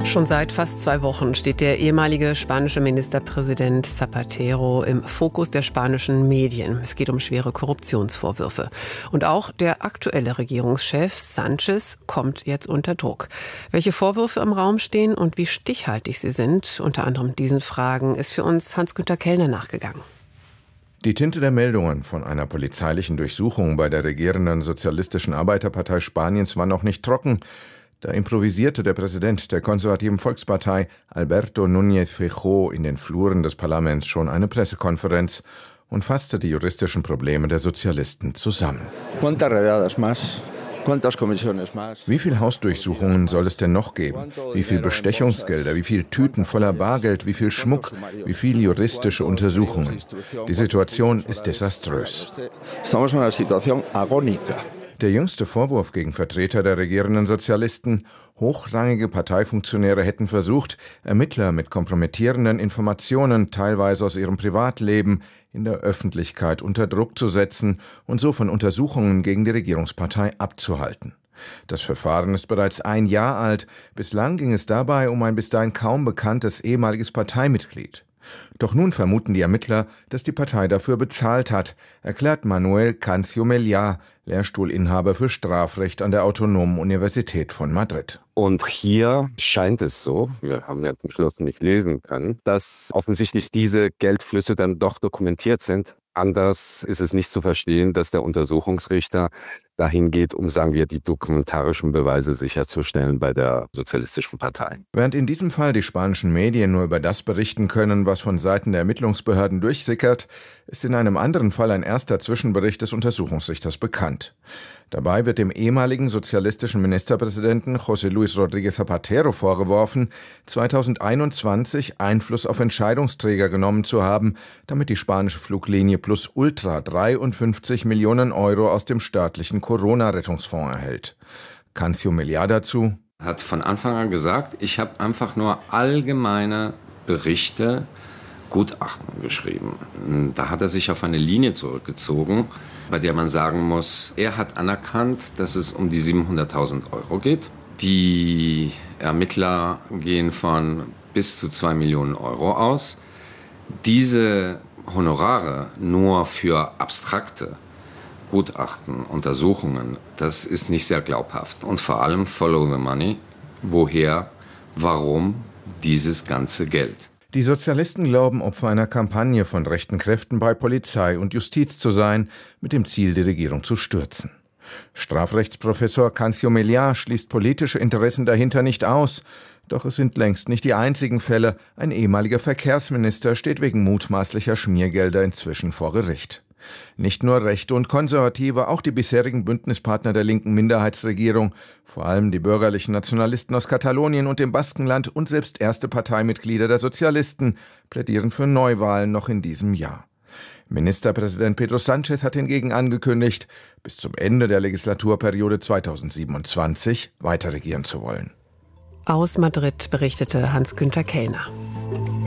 Schon seit fast 2 Wochen steht der ehemalige spanische Ministerpräsident Zapatero im Fokus der spanischen Medien. Es geht um schwere Korruptionsvorwürfe. Und auch der aktuelle Regierungschef Sánchez kommt jetzt unter Druck. Welche Vorwürfe im Raum stehen und wie stichhaltig sie sind, unter anderem diesen Fragen, ist für uns Hans-Günter Kellner nachgegangen. Die Tinte der Meldungen von einer polizeilichen Durchsuchung bei der regierenden Sozialistischen Arbeiterpartei Spaniens war noch nicht trocken. Da improvisierte der Präsident der konservativen Volkspartei, Alberto Núñez Feijóo, in den Fluren des Parlaments schon eine Pressekonferenz und fasste die juristischen Probleme der Sozialisten zusammen. Wie viele Hausdurchsuchungen soll es denn noch geben? Wie viel Bestechungsgelder, wie viel Tüten voller Bargeld, wie viel Schmuck, wie viel juristische Untersuchungen? Die Situation ist desaströs. Der jüngste Vorwurf gegen Vertreter der regierenden Sozialisten: hochrangige Parteifunktionäre hätten versucht, Ermittler mit kompromittierenden Informationen, teilweise aus ihrem Privatleben, in der Öffentlichkeit unter Druck zu setzen und so von Untersuchungen gegen die Regierungspartei abzuhalten. Das Verfahren ist bereits 1 Jahr alt. Bislang ging es dabei um ein bis dahin kaum bekanntes ehemaliges Parteimitglied. Doch nun vermuten die Ermittler, dass die Partei dafür bezahlt hat, erklärt Manuel Cancio Meliá, Lehrstuhlinhaber für Strafrecht an der Autonomen Universität von Madrid. Und hier scheint es so, wir haben ja zum Schluss nicht lesen können, dass offensichtlich diese Geldflüsse dann doch dokumentiert sind. Anders ist es nicht zu verstehen, dass der Untersuchungsrichter dahin geht, um, sagen wir, die dokumentarischen Beweise sicherzustellen bei der Sozialistischen Partei. Während in diesem Fall die spanischen Medien nur über das berichten können, was von Seiten der Ermittlungsbehörden durchsickert, ist in einem anderen Fall ein erster Zwischenbericht des Untersuchungsrichters bekannt. Dabei wird dem ehemaligen sozialistischen Ministerpräsidenten José Luis Rodríguez Zapatero vorgeworfen, 2021 Einfluss auf Entscheidungsträger genommen zu haben, damit die spanische Fluglinie Plus Ultra 53 Millionen Euro aus dem staatlichen Corona-Rettungsfonds erhält. Cancio Meliá dazu: Hat von Anfang an gesagt, ich habe einfach nur allgemeine Berichte, Gutachten geschrieben. Da hat er sich auf eine Linie zurückgezogen, bei der man sagen muss, er hat anerkannt, dass es um die 700.000 Euro geht. Die Ermittler gehen von bis zu 2 Millionen Euro aus. Diese Honorare nur für abstrakte Gutachten, Untersuchungen, das ist nicht sehr glaubhaft. Und vor allem follow the money. Woher, warum dieses ganze Geld? Die Sozialisten glauben, Opfer einer Kampagne von rechten Kräften bei Polizei und Justiz zu sein, mit dem Ziel, die Regierung zu stürzen. Strafrechtsprofessor Cancio Meliá schließt politische Interessen dahinter nicht aus. Doch es sind längst nicht die einzigen Fälle. Ein ehemaliger Verkehrsminister steht wegen mutmaßlicher Schmiergelder inzwischen vor Gericht. Nicht nur Rechte und Konservative, auch die bisherigen Bündnispartner der linken Minderheitsregierung, vor allem die bürgerlichen Nationalisten aus Katalonien und dem Baskenland und selbst erste Parteimitglieder der Sozialisten, plädieren für Neuwahlen noch in diesem Jahr. Ministerpräsident Pedro Sánchez hat hingegen angekündigt, bis zum Ende der Legislaturperiode 2027 weiter regieren zu wollen. Aus Madrid berichtete Hans-Günter Kellner.